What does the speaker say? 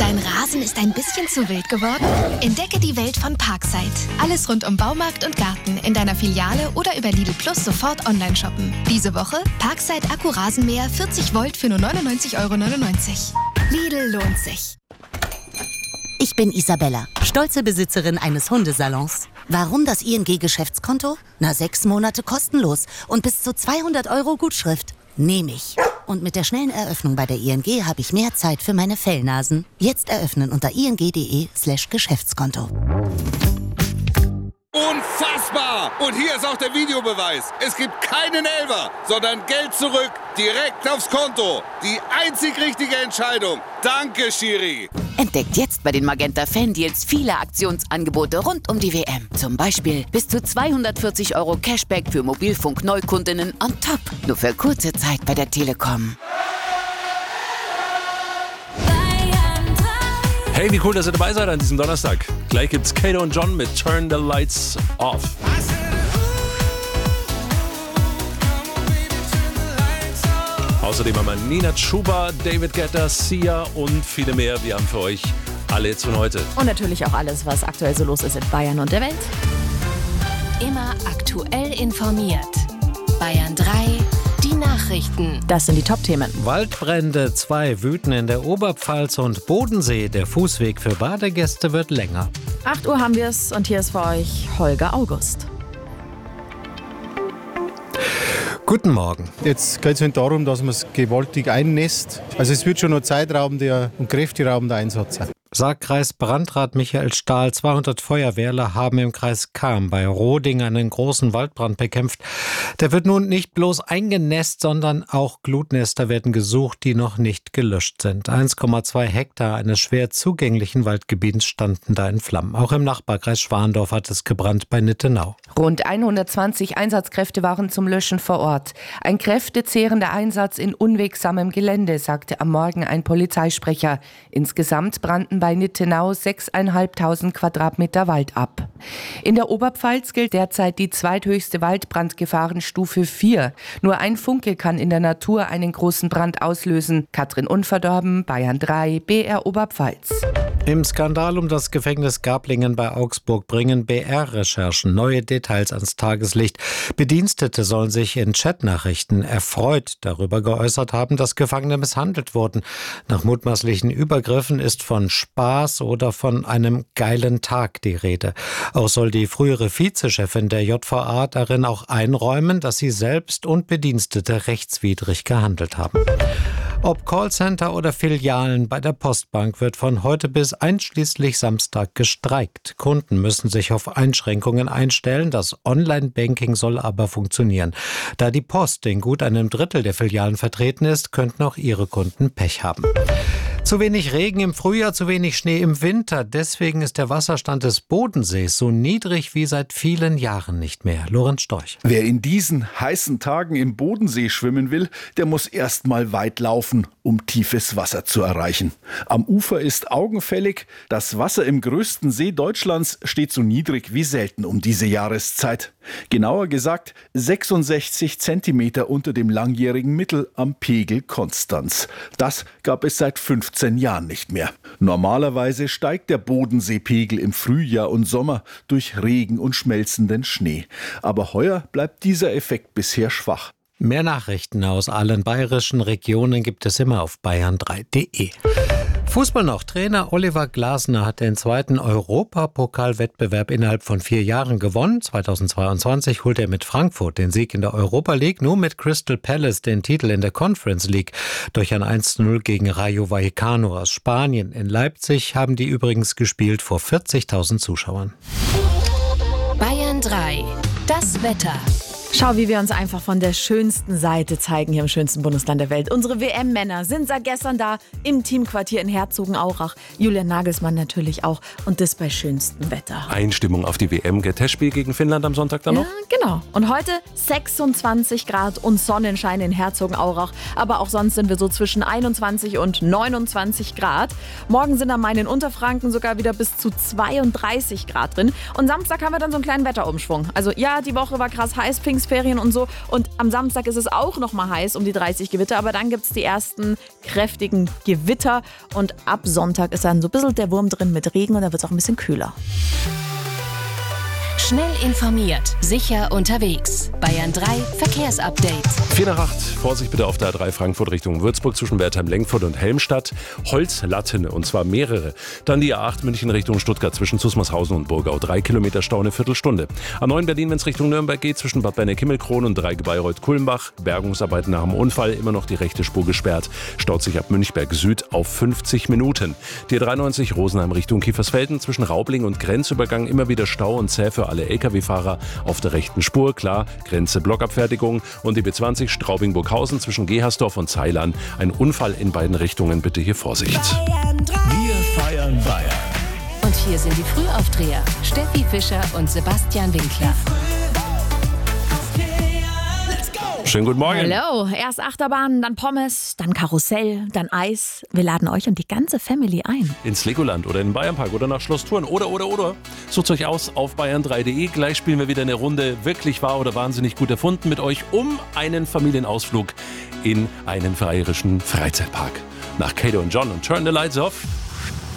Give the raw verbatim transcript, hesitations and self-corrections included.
Dein Rasen ist ein bisschen zu wild geworden? Entdecke die Welt von Parkside. Alles rund um Baumarkt und Garten in deiner Filiale oder über Lidl Plus sofort online shoppen. Diese Woche Parkside Akku-Rasenmäher vierzig Volt für nur neunundneunzig Euro neunundneunzig. Lidl lohnt sich. Ich bin Isabella, stolze Besitzerin eines Hundesalons. Warum das I N G-Geschäftskonto? Na, sechs Monate kostenlos und bis zu zweihundert Euro Gutschrift. Nehme ich. Und mit der schnellen Eröffnung bei der I N G habe ich mehr Zeit für meine Fellnasen. Jetzt eröffnen unter ing.de slash Geschäftskonto. Unfassbar! Und hier ist auch der Videobeweis. Es gibt keinen Elfer, sondern Geld zurück, direkt aufs Konto. Die einzig richtige Entscheidung. Danke, Schiri. Entdeckt jetzt bei den Magenta Fan-Deals viele Aktionsangebote rund um die W M. Zum Beispiel bis zu zweihundertvierzig Euro Cashback für Mobilfunk-Neukundinnen on top. Nur für kurze Zeit bei der Telekom. Hey, wie cool, dass ihr dabei seid an diesem Donnerstag. Gleich gibt's Kato und John mit Turn the Lights Off. Außerdem haben wir Nina Chuba, David Guetta, Sia und viele mehr. Wir haben für euch alle jetzt von heute. Und natürlich auch alles, was aktuell so los ist in Bayern und der Welt. Immer aktuell informiert. Bayern drei, die Nachrichten. Das sind die Top-Themen. Waldbrände, zwei wüten in der Oberpfalz und Bodensee. Der Fußweg für Badegäste wird länger. acht Uhr haben wir es und hier ist für euch Holger August. Guten Morgen. Jetzt geht es halt darum, dass man es gewaltig einnässt. Also es wird schon noch zeitraubender und kräfteraubender Einsatz sein. Sagt Kreisbrandrat Michael Stahl, zweihundert Feuerwehrler haben im Kreis Cham bei Roding einen großen Waldbrand bekämpft. Der wird nun nicht bloß eingenässt, sondern auch Glutnester werden gesucht, die noch nicht gelöscht sind. eins Komma zwei Hektar eines schwer zugänglichen Waldgebiets standen da in Flammen. Auch im Nachbarkreis Schwandorf hat es gebrannt bei Nittenau. Rund hundertzwanzig Einsatzkräfte waren zum Löschen vor Ort. Ein kräftezehrender Einsatz in unwegsamem Gelände, sagte am Morgen ein Polizeisprecher. Insgesamt brannten bei Nittenau sechstausendfünfhundert Quadratmeter Wald ab. In der Oberpfalz gilt derzeit die zweithöchste Waldbrandgefahrenstufe vier. Nur ein Funke kann in der Natur einen großen Brand auslösen. Katrin Unverdorben, Bayern drei, B R Oberpfalz. Im Skandal um das Gefängnis Gablingen bei Augsburg bringen B R-Recherchen neue Details ans Tageslicht. Bedienstete sollen sich in Chatnachrichten erfreut darüber geäußert haben, dass Gefangene misshandelt wurden. Nach mutmaßlichen Übergriffen ist von Spaß oder von einem geilen Tag die Rede. Auch soll die frühere Vizechefin der J V A darin auch einräumen, dass sie selbst und Bedienstete rechtswidrig gehandelt haben. Ob Callcenter oder Filialen bei der Postbank wird von heute bis einschließlich Samstag gestreikt. Kunden müssen sich auf Einschränkungen einstellen. Das Online-Banking soll aber funktionieren. Da die Post in gut einem Drittel der Filialen vertreten ist, könnten auch ihre Kunden Pech haben. Zu wenig Regen im Frühjahr, zu wenig Schnee im Winter. Deswegen ist der Wasserstand des Bodensees so niedrig wie seit vielen Jahren nicht mehr. Lorenz Storch. Wer in diesen heißen Tagen im Bodensee schwimmen will, der muss erst mal weit laufen, um tiefes Wasser zu erreichen. Am Ufer ist augenfällig, das Wasser im größten See Deutschlands steht so niedrig wie selten um diese Jahreszeit. Genauer gesagt sechsundsechzig Zentimeter unter dem langjährigen Mittel am Pegel Konstanz. Das gab es seit fünfzehn Jahren nicht mehr. Normalerweise steigt der Bodenseepegel im Frühjahr und Sommer durch Regen und schmelzenden Schnee. Aber heuer bleibt dieser Effekt bisher schwach. Mehr Nachrichten aus allen bayerischen Regionen gibt es immer auf bayern drei punkt de. Fußball noch. Trainer Oliver Glasner hat den zweiten Europapokalwettbewerb innerhalb von vier Jahren gewonnen. zweitausendzweiundzwanzig holte er mit Frankfurt den Sieg in der Europa League, nur mit Crystal Palace den Titel in der Conference League durch ein eins zu null gegen Rayo Vallecano aus Spanien. In Leipzig haben die übrigens gespielt vor vierzigtausend Zuschauern. Bayern drei, das Wetter. Schau, wie wir uns einfach von der schönsten Seite zeigen hier im schönsten Bundesland der Welt. Unsere W M-Männer sind seit gestern da im Teamquartier in Herzogenaurach. Julian Nagelsmann natürlich auch und das bei schönstem Wetter. Einstimmung auf die W M. Testspiel gegen Finnland am Sonntag dann noch? Ja, genau. Und heute sechsundzwanzig Grad und Sonnenschein in Herzogenaurach. Aber auch sonst sind wir so zwischen einundzwanzig und neunundzwanzig Grad. Morgen sind am Main in Unterfranken sogar wieder bis zu zweiunddreißig Grad drin. Und Samstag haben wir dann so einen kleinen Wetterumschwung. Also ja, die Woche war krass heiß, Pfingsten Frühlingsferien und so. Und am Samstag ist es auch noch mal heiß, um die dreißig Gewitter. Aber dann gibt es die ersten kräftigen Gewitter. Und ab Sonntag ist dann so ein bisschen der Wurm drin mit Regen und da wird es auch ein bisschen kühler. Schnell informiert, sicher unterwegs. Bayern drei Verkehrsupdate. vier nach acht. Vorsicht bitte auf der A drei Frankfurt Richtung Würzburg zwischen Wertheim-Lengfurt und Helmstadt. Holzlatten, und zwar mehrere. Dann die A acht München Richtung Stuttgart zwischen Zusmarshausen und Burgau. Drei Kilometer Stau, eine Viertelstunde. A neun Berlin, wenn es Richtung Nürnberg geht, zwischen Bad Berneck-Himmelkron und Dreieck-Bayreuth-Kulmbach. Bergungsarbeiten nach dem Unfall, immer noch die rechte Spur gesperrt. Staut sich ab Münchberg Süd auf fünfzig Minuten. Die A dreiundneunzig Rosenheim Richtung Kiefersfelden zwischen Raubling und Grenzübergang immer wieder Stau und zäh für alle L K W-Fahrer auf der rechten Spur, klar, Grenze Blockabfertigung. Und die B zwanzig Straubing-Burghausen zwischen Gehersdorf und Zeilan. Ein Unfall in beiden Richtungen, bitte hier Vorsicht. Wir feiern Bayern. Und hier sind die Frühaufdreher. Steffi Fischer und Sebastian Winkler. Schönen guten Morgen. Hallo, erst Achterbahn, dann Pommes, dann Karussell, dann Eis. Wir laden euch und die ganze Family ein. Ins Legoland oder in den Bayernpark oder nach Schloss Thurn oder, oder, oder. Sucht euch aus auf bayern drei punkt de. Gleich spielen wir wieder eine Runde wirklich wahr oder wahnsinnig gut erfunden mit euch um einen Familienausflug in einen bayerischen Freizeitpark. Nach Kato und John und Turn the Lights Off.